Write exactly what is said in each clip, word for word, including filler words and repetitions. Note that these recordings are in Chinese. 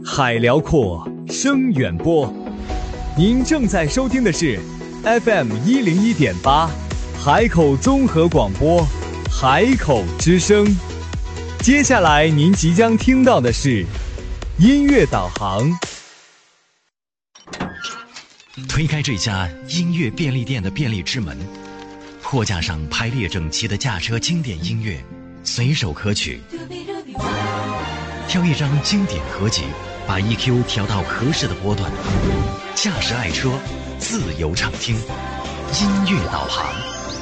海辽阔，声远播。您正在收听的是 F M 一零一点八，海口综合广播，海口之声。接下来您即将听到的是音乐导航。 推开这家音乐便利店的便利之门，货架上排列整齐的驾车经典音乐，随手可取。挑一张经典合集，把 E Q 调到合适的波段，驾驶爱车，自由畅听，音乐导航。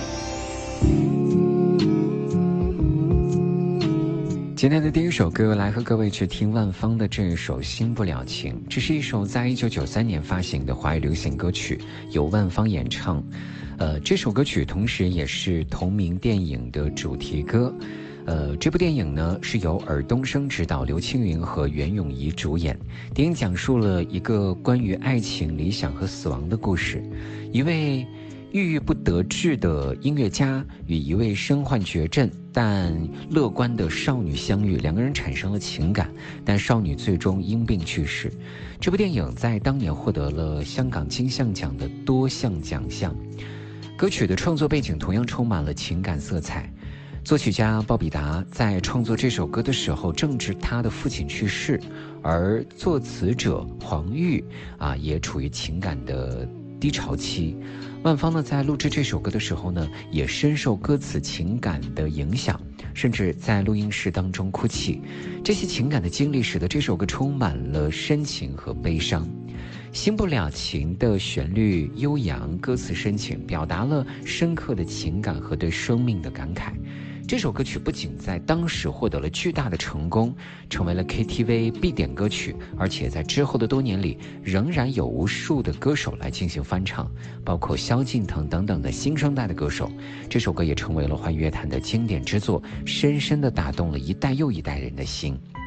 今天的第一首歌，来和各位去听万芳的这一首《新不了情》。这是一首在一九九三年发行的华语流行歌曲，由万芳演唱。呃，这首歌曲同时也是同名电影的主题歌。呃，这部电影呢是由尔冬升执导，刘青云和袁咏仪主演。电影讲述了一个关于爱情、理想和死亡的故事。一位郁郁不得志的音乐家与一位身患绝症但乐观的少女相遇，两个人产生了情感，但少女最终因病去世。这部电影在当年获得了香港金像奖的多项奖项。歌曲的创作背景同样充满了情感色彩。作曲家鲍比达在创作这首歌的时候，正值他的父亲去世，而作词者黄玉啊也处于情感的低潮期。万芳呢，在录制这首歌的时候呢，也深受歌词情感的影响，甚至在录音室当中哭泣。这些情感的经历使得这首歌充满了深情和悲伤。新不了情的旋律悠扬，歌词深情，表达了深刻的情感和对生命的感慨。这首歌曲不仅在当时获得了巨大的成功，成为了 K T V 必点歌曲，而且在之后的多年里，仍然有无数的歌手来进行翻唱，包括萧敬腾等等的新生代的歌手。这首歌也成为了华语乐坛的经典之作，深深地打动了一代又一代人的心。